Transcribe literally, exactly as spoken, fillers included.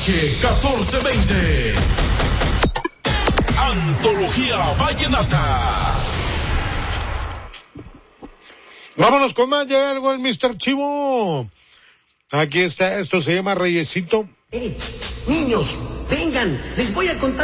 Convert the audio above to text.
H catorce veinte. Antología Vallenata. Vámonos con más, llega algo el mister Chivo. Aquí está, esto se llama Reyesito. Hey, niños, vengan, les voy a contar